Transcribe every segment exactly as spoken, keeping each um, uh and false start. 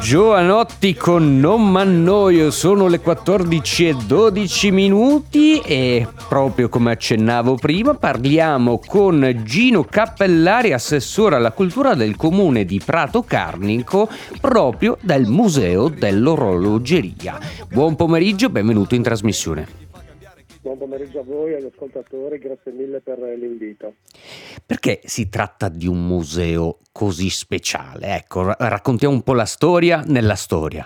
Giovanotti con Non m'annoio, sono le quattordici e dodici minuti e proprio come accennavo prima parliamo con Gino Cappellari, assessore alla cultura del comune di Prato Carnico, proprio dal Museo dell'Orologeria. Buon pomeriggio, benvenuto in trasmissione. Buon pomeriggio a voi e agli ascoltatori, grazie mille per l'invito. Perché si tratta di un museo così speciale? Ecco, ra- raccontiamo un po' la storia nella storia.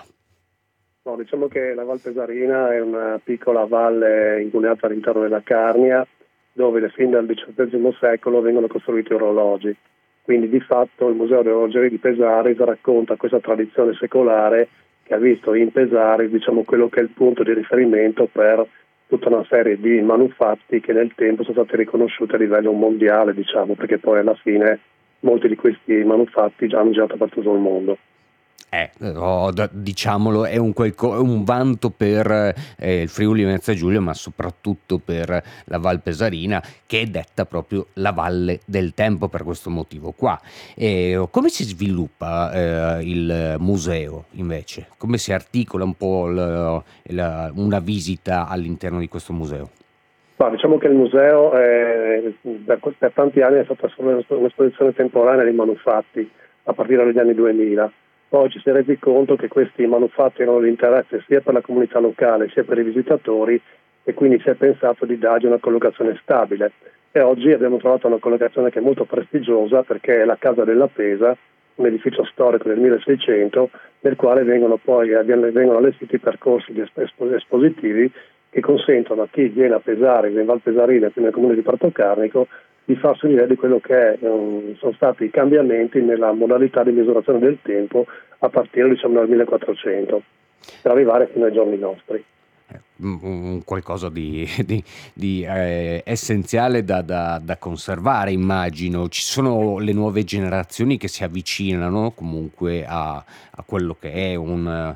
No, diciamo che la Val Pesarina è una piccola valle incuneata all'interno della Carnia, dove fin dal diciottesimo secolo vengono costruiti orologi. Quindi di fatto il Museo dell'Orologeria di Pesaris racconta questa tradizione secolare che ha visto in Pesaris, diciamo, quello che è il punto di riferimento per tutta una serie di manufatti che nel tempo sono stati riconosciuti a livello mondiale, diciamo, perché poi alla fine molti di questi manufatti già hanno girato per tutto il mondo. Eh, oh, d- diciamolo, è un, qualco- è un vanto per eh, il Friuli Venezia Giulia, ma soprattutto per la Val Pesarina, che è detta proprio la Valle del Tempo per questo motivo qua. E, come si sviluppa eh, il museo invece? Come si articola un po' l- la- una visita all'interno di questo museo? Ma diciamo che il museo eh, per, per tanti anni è stata solo un'esposizione temporanea di manufatti a partire dagli anni duemila. Poi ci si è resi conto che questi manufatti erano di interesse sia per la comunità locale sia per i visitatori e quindi si è pensato di dargli una collocazione stabile. E oggi abbiamo trovato una collocazione che è molto prestigiosa perché è la Casa della Pesa, un edificio storico del milleseicento nel quale vengono poi vengono allestiti percorsi di espo- espositivi che consentono a chi viene a Pesari, in Val Pesarina, qui nel comune di Prato Carnico, di farsi un'idea di quello che è, um, sono stati i cambiamenti nella modalità di misurazione del tempo a partire diciamo, dal millequattrocento, per arrivare fino ai giorni nostri. un- un qualcosa di, di- di, eh, essenziale da, da- da conservare, immagino. Ci sono le nuove generazioni che si avvicinano comunque a, a quello che è un,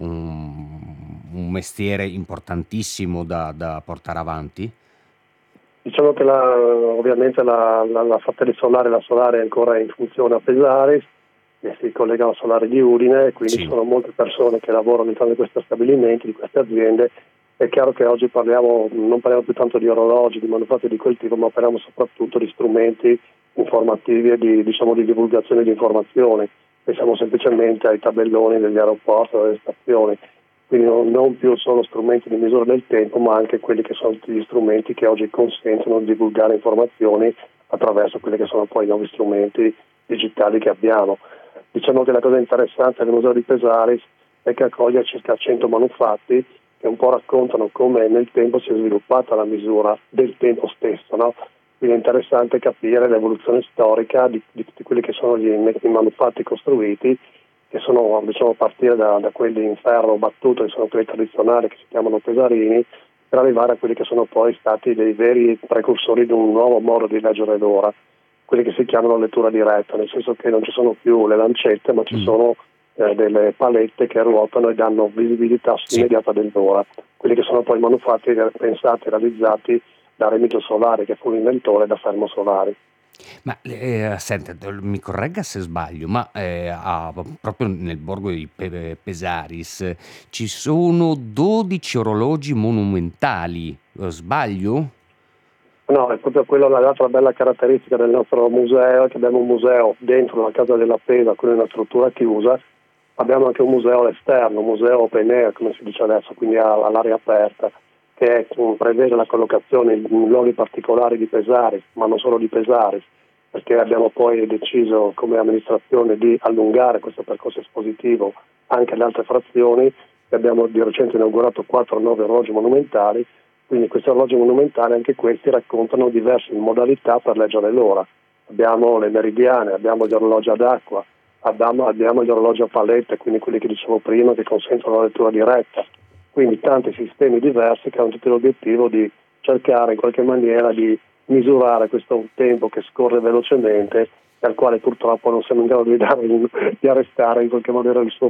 un- un mestiere importantissimo da, da portare avanti. Diciamo che la, ovviamente la, la, la Fratelli Solare, la Solare è ancora in funzione a Pesari e si collega alla Solare di Udine, e quindi ci Sì. sono molte persone che lavorano all'interno di questi stabilimenti, di queste aziende. È chiaro che oggi parliamo, non parliamo più tanto di orologi, di manufatti di quel tipo, ma parliamo soprattutto di strumenti informativi e di, diciamo, di divulgazione di informazioni. Pensiamo semplicemente ai tabelloni degli aeroporti o delle stazioni. Quindi non, non più solo strumenti di misura del tempo, ma anche quelli che sono tutti gli strumenti che oggi consentono di divulgare informazioni attraverso quelli che sono poi i nuovi strumenti digitali che abbiamo. Diciamo che la cosa interessante del Museo di Pesaris è che accoglie circa cento manufatti che un po' raccontano come nel tempo si è sviluppata la misura del tempo stesso, no? Quindi è interessante capire l'evoluzione storica di, di tutti quelli che sono gli, i manufatti costruiti, che sono, diciamo, a partire da, da quelli in ferro battuto, che sono quelli tradizionali che si chiamano pesarini, per arrivare a quelli che sono poi stati dei veri precursori di un nuovo modo di leggere l'ora, quelli che si chiamano lettura diretta, nel senso che non ci sono più le lancette, ma ci Mm. sono eh, delle palette che ruotano e danno visibilità Sì. immediata dell'ora, quelli che sono poi manufatti, pensati e realizzati da Remigio Solari, che fu l'inventore da Fermo Solari. Ma eh, senta, mi corregga se sbaglio, ma eh, a- proprio nel borgo di Pe- Pesaris eh, ci sono dodici orologi monumentali, eh, sbaglio? No, è proprio quella l'altra bella caratteristica del nostro museo, è che abbiamo un museo dentro la Casa della Pesa, quindi una struttura chiusa, abbiamo anche un museo all'esterno, un museo open air, come si dice adesso, quindi all'aria aperta, che prevede la collocazione in luoghi particolari di Pesaris, ma non solo di Pesaris, perché abbiamo poi deciso come amministrazione di allungare questo percorso espositivo anche alle altre frazioni e abbiamo di recente inaugurato quattro nuovi orologi monumentali. Quindi questi orologi monumentali, anche questi, raccontano diverse modalità per leggere l'ora. Abbiamo le meridiane, abbiamo gli orologi ad acqua, abbiamo, abbiamo gli orologi a palette, quindi quelli che dicevo prima che consentono la lettura diretta. Quindi tanti sistemi diversi che hanno tutti l'obiettivo di cercare in qualche maniera di misurare questo tempo che scorre velocemente e al quale purtroppo non siamo in grado di, dare, di arrestare in qualche maniera il suo